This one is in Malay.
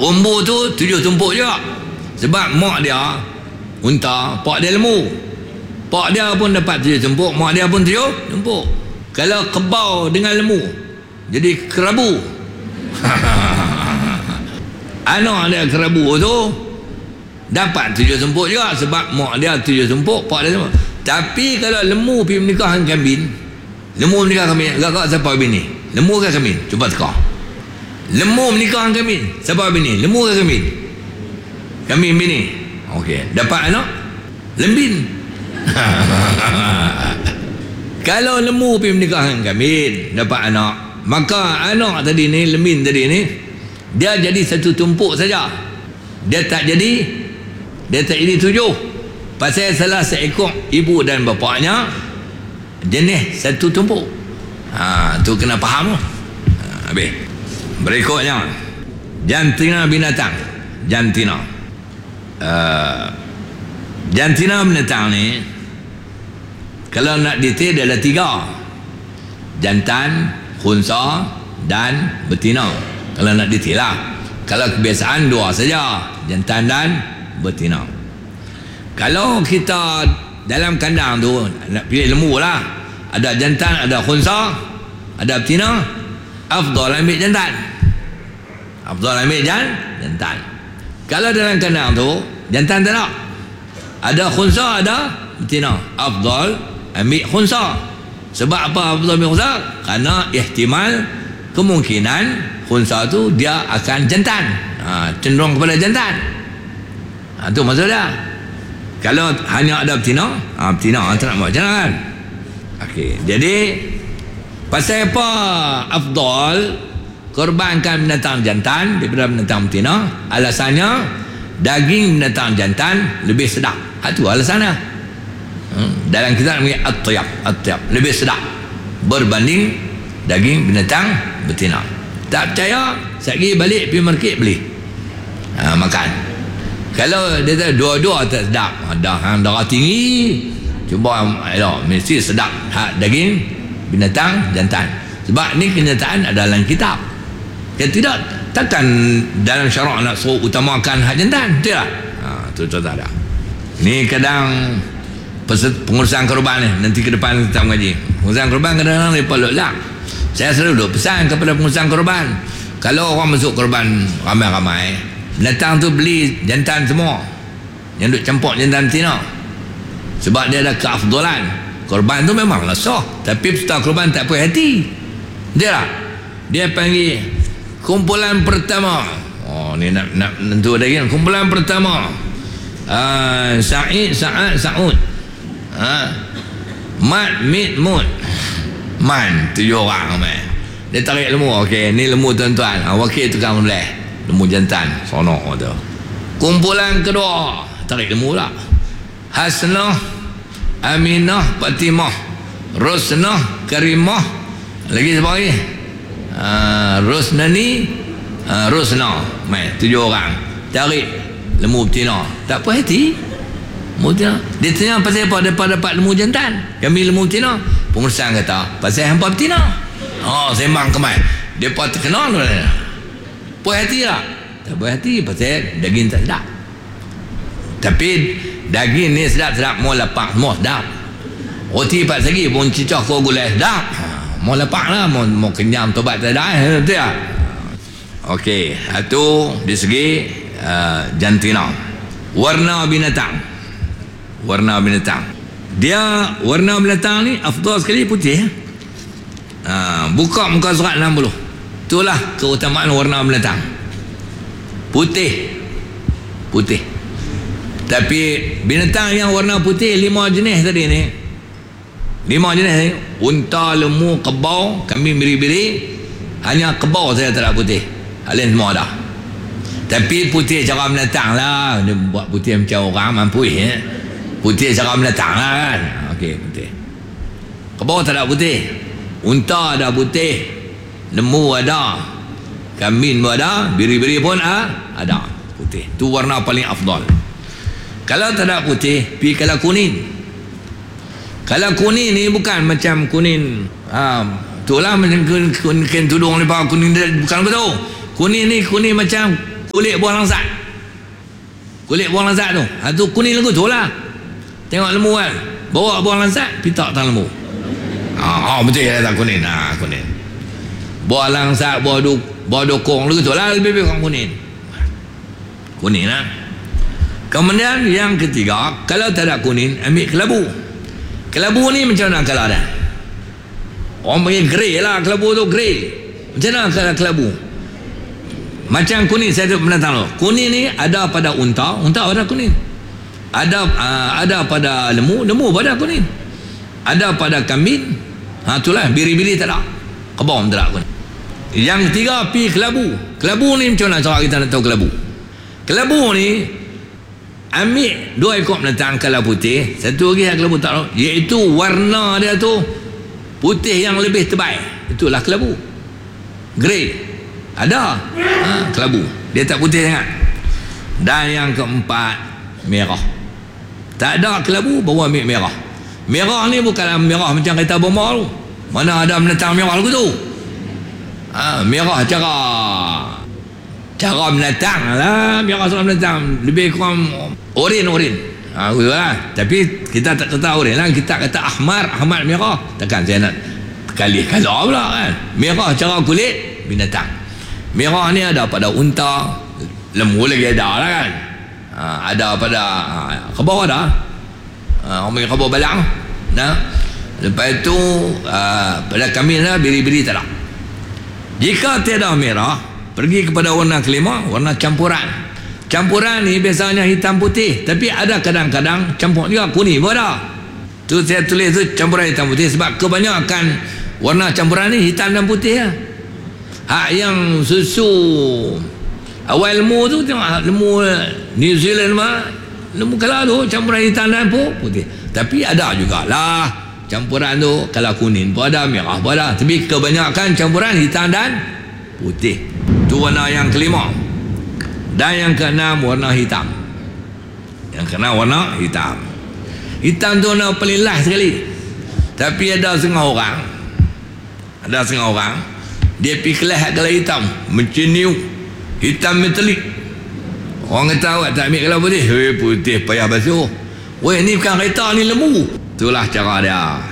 Umbu tu 7 tumpuk juga. Sebab mak dia unta, pak dia lembu. Pak dia pun dapat 7 tumpuk, mak dia pun 7 tumpuk. Kalau kebau dengan lembu jadi kerabu. Anak dia kerabu tu dapat 7 tumpuk juga, sebab mak dia 7 tumpuk, pak dia tumpuk. Tapi kalau lembu pergi menikah dengan kambing, lembu menikah kambing, agak siapa bini? Lembu ke kambing? Cuba teka. Lembu menikah dengan kambing, siapa bini? Lembu ke kambing? Kambing bini. Okey, dapat anak lembin. Kalau lembu pergi menikah dengan kambing, dapat anak, maka anak tadi ni, lembin tadi ni, dia jadi satu tumpuk saja. Dia tak jadi 7. Pasal salah seekor ibu dan bapaknya jenis satu tumpuk. Tu kena faham. Habis. Berikutnya, jantina binatang. Jantina. Jantina binatang ni, kalau nak detail dia ada 3. Jantan, khunsa dan betina. Kalau nak detail lah. Kalau kebiasaan 2 saja, jantan dan betina. Kalau kita dalam kandang tu nak pilih lembu lah, ada jantan, ada khunsa, ada betina, afdal ambil jantan. Afdal ambil jantan. Kalau dalam kandang tu jantan tak nak, ada khunsa, ada betina, afdal ambil khunsa. Sebab apa afdal ambil khunsa? Kerana ihtimal, kemungkinan khunsa tu dia akan jantan, cenderung kepada jantan. Tu maksud dia. Kalau hanya ada betina, betina tak nak buat macam mana kan? Okey, jadi pasal apa afdal korbankan binatang jantan daripada binatang betina? Alasannya daging binatang jantan lebih sedap. Itu alasannya. Dalam kitab namanya at-tyab, lebih sedap berbanding daging binatang betina. Tak percaya, sekali balik pergi market beli, makan. Kalau dia tak dua-dua tak sedap, darah tinggi, cuba mesti sedap daging binatang jantan. Sebab ni kenyataan ada dalam kitab. Kalau tidak, takkan dalam syarak nak suruh utamakan hak jantan. Betul tak? Tu tak ada. Ni kadang pengurusan korban ni, nanti ke depan kita mengaji. Pengurusan korban kadang-kadang mereka lelak. Saya selalu pesan kepada pengurusan korban, kalau orang masuk korban ramai-ramai, binatang tu beli jantan semua, yang duk campur jantan betina. Sebab dia ada keafdalan. Korban tu memanglah sah, tapi peserta korban tak puas hati. Dia panggil kumpulan pertama. Ni nak tentu lagi. Kumpulan pertama, Sa'ud, Mat, Mit, Mut, Man, 7 orang ramai. Dia tarik lembu. Okey, ni lembu tuan-tuan, wakil tukang belah lembu jantan sono tu. Kumpulan kedua, tarik lembu lah. Hasnah, Aminah, Fatimah, Rusnah, Karimah, lagi siapa lagi? Rusnani, Rusnah, 7 orang tarik lembu betina. Tak puas hati lembu betina. Dia tanya pasal apa dapat lembu jantan, kami lembu betina. Pengurusan kata pasal hampa betina. Sembang kemai dia pun terkenal. Puas hati tak? Tak puas hati pasal daging tak sedap. Tapi daging ni sedap-sedap, mau lapak semua sedap. Roti 4 segi pun cicah kau gulai sedap. Mau lapak lah, mau kenyam tobat tak ada. Betul tak? Okey, itu di segi jantina. Warna binatang. Dia warna binatang ni afdal sekali putih. Buka muka surat 60. Itulah keutamaan warna binatang. Putih. Tapi binatang yang warna putih 5 jenis tadi ni. 5 jenis ni. Unta, lembu, kebau, kambing biri-biri. Hanya kebau saya tak ada putih. Lain semua ada. Tapi putih cara binatang lah. Dia buat putih macam orang mampu Putih cara binatang lah kan. Okey, putih. Kebau tak ada putih. Unta ada putih. Lembu ada, kambing pun ada, biri-biri pun ada putih. Itu warna paling afdal. Kalau tak ada putih, pergi kalau kuning. Kalau kuning ni bukan macam kuning itulah macam kuning tudung lepas kuning, bukan betul. Kuning ni kuning macam kulit buah langsat. Kulit buah langsat tu, tu kuning lagu tu lah. Tengok lembu kan, bawa buah langsat, pitak tang lembu. Betul ya, tak kuning. Kuning. Buah langsat, buah dokong lagu tu lah, lebih kurang kuning. Kuning lah. Kemudian yang ketiga, kalau tak ada kuning, ambil kelabu. Kelabu ni macam mana kalau ada? Orang panggil grey lah, kelabu tu grey. Macam mana kalau kelabu? Macam kuning, saya pernah tahu. Kuning ni ada pada unta ada kuning. Ada pada lembu pada kuning. Ada pada kambing, itulah biri-biri tak ada. Kebom tak ada kuning. Yang ketiga, pi kelabu. Kelabu ni macam mana cara kita nak tahu kelabu? Kelabu ni ambil 2 ekor binatang kala putih, satu lagi yang kelabu tak tahu, iaitu warna dia tu putih yang lebih tebal, itulah kelabu. Grey ada, kelabu dia tak putih sangat. Dan yang keempat, merah. Tak ada kelabu baru ambil merah. Merah ni bukanlah merah macam kereta bomba tu, mana ada binatang merah lagu tu. Merah cara binatang lah, merah cara binatang lebih kurang oren. Lah. Tapi kita tak kata oren lah, kita kata ahmar merah. Takkan saya nak kali kalau pula kan. Merah cara kulit binatang. Merah ni ada pada unta, lembu lagi ada lah kan. Ada pada kebau ada. Orang panggil kebau balang. Lepas tu pada kambing lah, biri-biri tak ada. Jika tiada merah, pergi kepada warna kelima, warna campuran. Campuran ni biasanya hitam putih, tapi ada kadang-kadang campur juga kuning pun ada. Tu saya tulis tu campuran hitam putih, sebab kebanyakan warna campuran ni hitam dan putih lah. Yang susu awal lembu tu, tengok lembu New Zealand mah, lembu kala tu campuran hitam dan putih. Tapi ada jugalah campuran tu, kalau kuning pun ada, merah pun ada, tapi kebanyakan campuran hitam dan putih. Tu warna yang kelima. Dan yang keenam, warna hitam. Yang keenam, warna hitam. Hitam tu warna paling last sekali. Tapi ada setengah orang dia pergi kelas kalau hitam macam ni, hitam metalik. Orang kata awak tak ambil kalau putih, putih payah basuh. Weh, ni bukan kereta, ni lembu. Itulah cara dia.